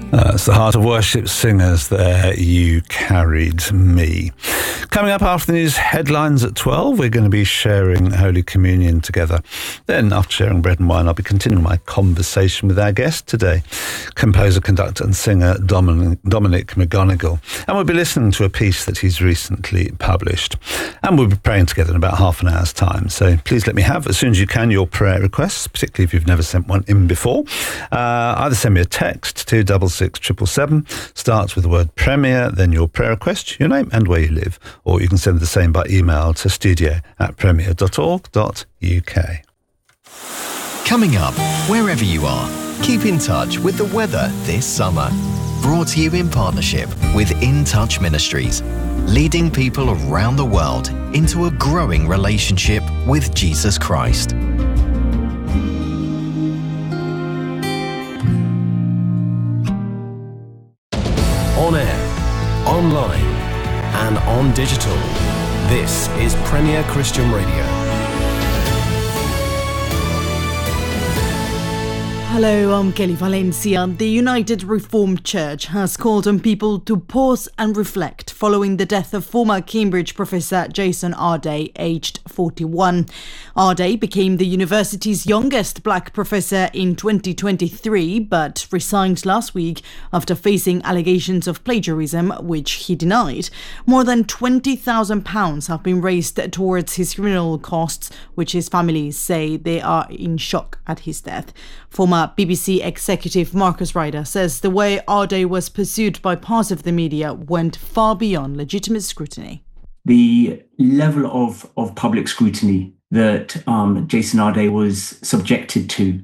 That's the Heart of Worship Singers there, You Carried Me. Coming up after the news headlines at 12, we're going to be sharing Holy Communion together. Then, after sharing bread and wine, I'll be continuing my conversation with our guest today, composer, conductor and singer Dominic McGonigal. And we'll be listening to a piece that he's recently published. And we'll be praying together in about half an hour's time. So please let me have, as soon as you can, your prayer requests, particularly if you've never sent one in before. Either send me a text to 66777, starts with the word Premier, then your prayer request, your name and where you live, or you can send the same by email to studio@premier.org.uk. Coming up, wherever you are, keep in touch with the weather this summer. Brought to you in partnership with In Touch Ministries, leading people around the world into a growing relationship with Jesus Christ. On air, online, and on digital. This is Premier Christian Radio. Hello, I'm Kelly Valencia. The United Reformed Church has called on people to pause and reflect following the death of former Cambridge professor Jason Arday, aged 41. Arday became the university's youngest black professor in 2023, but resigned last week after facing allegations of plagiarism, which he denied. More than £20,000 have been raised towards his funeral costs, which his family say they are in shock at his death. Former BBC executive Marcus Ryder says the way Arday was pursued by parts of the media went far beyond legitimate scrutiny. The level of public scrutiny that Jason Arday was subjected to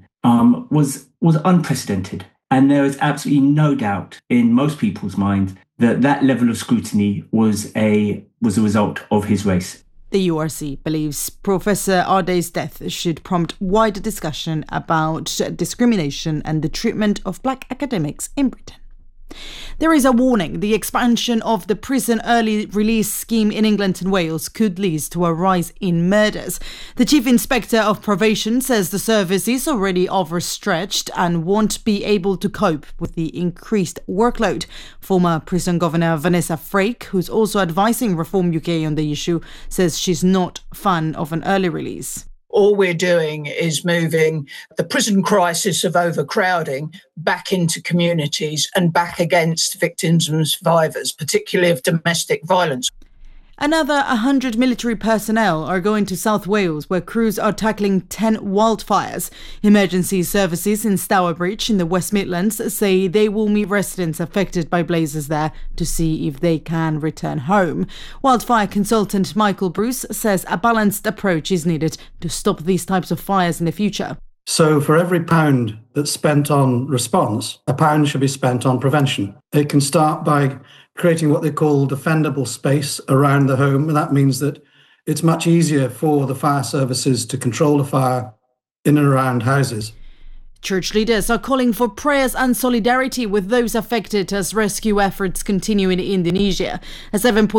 was unprecedented. And there is absolutely no doubt in most people's minds that level of scrutiny was a result of his race. The URC believes Professor Arday's death should prompt wider discussion about discrimination and the treatment of black academics in Britain. There is a warning. The expansion of the prison early release scheme in England and Wales could lead to a rise in murders. The Chief Inspector of Probation says the service is already overstretched and won't be able to cope with the increased workload. Former Prison Governor Vanessa Frake, who's also advising Reform UK on the issue, says she's not a fan of an early release. All we're doing is moving the prison crisis of overcrowding back into communities and back against victims and survivors, particularly of domestic violence. Another 100 military personnel are going to South Wales, where crews are tackling 10 wildfires. Emergency services in Stourbridge in the West Midlands say they will meet residents affected by blazes there to see if they can return home. Wildfire consultant Michael Bruce says a balanced approach is needed to stop these types of fires in the future. So for every pound that's spent on response, a pound should be spent on prevention. It can start by creating what they call defendable space around the home. And that means that it's much easier for the fire services to control a fire in and around houses. Church leaders are calling for prayers and solidarity with those affected as rescue efforts continue in Indonesia. A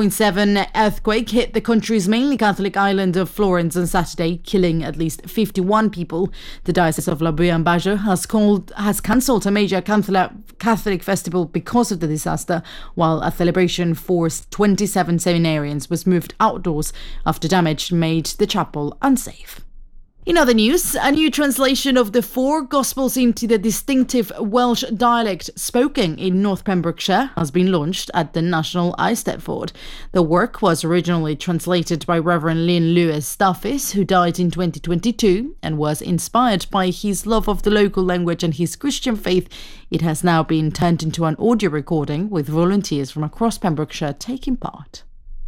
7.7 earthquake hit the country's mainly Catholic island of Florence on Saturday, killing at least 51 people. The Diocese of Labuan Bajo has cancelled a major Catholic festival because of the disaster, while a celebration for 27 seminarians was moved outdoors after damage made the chapel unsafe. In other news, a new translation of the 4 Gospels into the distinctive Welsh dialect spoken in North Pembrokeshire has been launched at the National Eisteddfod. The work was originally translated by Reverend Lynn Lewis Staffis, who died in 2022, and was inspired by his love of the local language and his Christian faith. It has now been turned into an audio recording with volunteers from across Pembrokeshire taking part.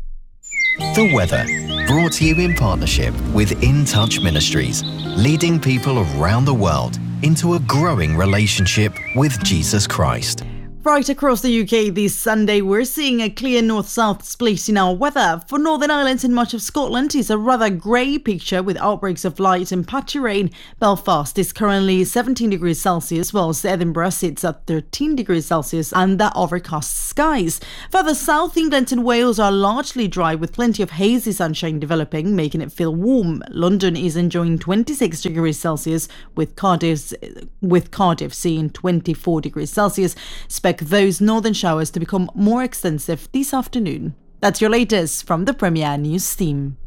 The weather, brought to you in partnership with In Touch Ministries, leading people around the world into a growing relationship with Jesus Christ. Right across the UK this Sunday, we're seeing a clear north-south split in our weather. For Northern Ireland and much of Scotland, it's a rather grey picture with outbreaks of light and patchy rain. Belfast is currently 17 degrees Celsius, whilst Edinburgh sits at 13 degrees Celsius under overcast skies. Further south, England and Wales are largely dry with plenty of hazy sunshine developing, making it feel warm. London is enjoying 26 degrees Celsius, with Cardiff seeing 24 degrees Celsius. Expect those northern showers to become more extensive this afternoon. That's your latest from the Premier News team.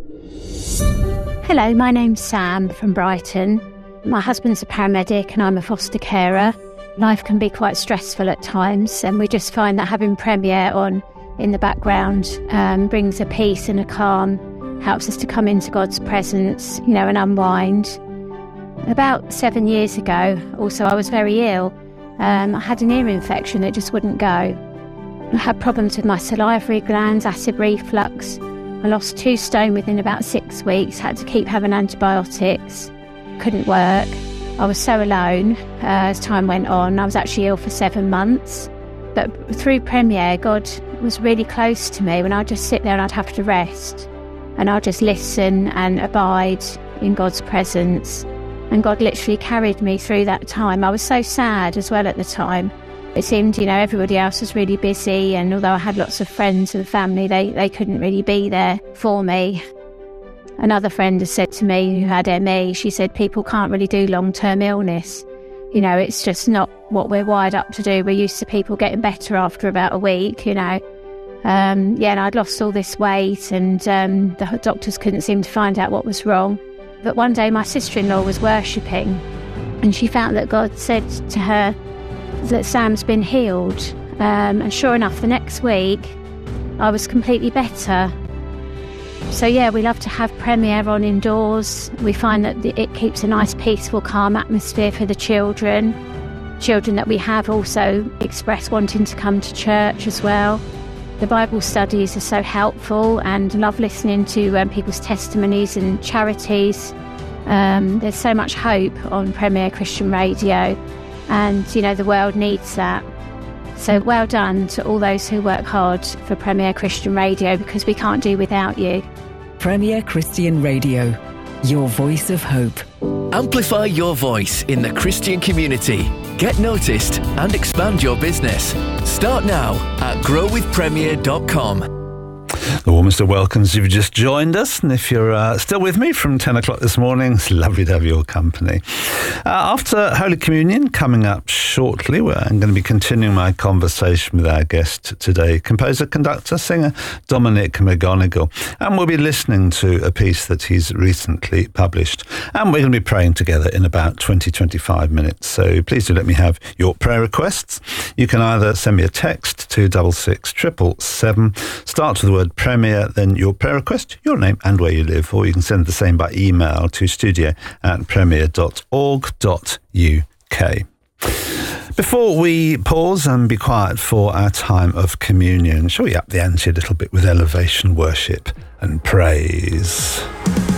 Hello, my name's Sam from Brighton. My husband's a paramedic and I'm a foster carer. Life can be quite stressful at times, and we just find that having Premier on in the background brings a peace and a calm, helps us to come into God's presence, and unwind. About 7 years ago, also, I was very ill. I had an ear infection that just wouldn't go. I had problems with my salivary glands, acid reflux. I lost 2 stone within about 6 weeks, had to keep having antibiotics, couldn't work. I was so alone as time went on. I was actually ill for 7 months. But through Premier, God was really close to me when I'd just sit there and I'd have to rest. And I'd just listen and abide in God's presence. And God literally carried me through that time. I was so sad as well at the time. It seemed, everybody else was really busy, and although I had lots of friends and family, they couldn't really be there for me. Another friend has said to me who had ME, she said people can't really do long-term illness. It's just not what we're wired up to do. We're used to people getting better after about a week, and I'd lost all this weight, and the doctors couldn't seem to find out what was wrong. But one day my sister-in-law was worshipping, and she found that God said to her that Sam's been healed. And sure enough, the next week, I was completely better. So we love to have Premier on indoors. We find that it keeps a nice, peaceful, calm atmosphere for the children. Children that we have also express wanting to come to church as well. The Bible studies are so helpful, and love listening to people's testimonies and charities. There's so much hope on Premier Christian Radio, and the world needs that. So well done to all those who work hard for Premier Christian Radio, because we can't do without you. Premier Christian Radio, your voice of hope. Amplify your voice in the Christian community. Get noticed and expand your business. Start now at growwithpremier.com. The warmest of welcomes if you've just joined us, and if you're still with me from 10 o'clock this morning, it's lovely to have your company. After Holy Communion coming up shortly, I'm going to be continuing my conversation with our guest today, composer, conductor, singer Dominic McGonigal, and we'll be listening to a piece that he's recently published, and we're going to be praying together in about 20-25 minutes. So please do let me have your prayer requests. You can either send me a text to 66777, start with the word Premier, then your prayer request, your name and where you live, or you can send the same by email to studio@premier.org.uk. Before we pause and be quiet for our time of communion, shall we up the ante a little bit with elevation worship and praise?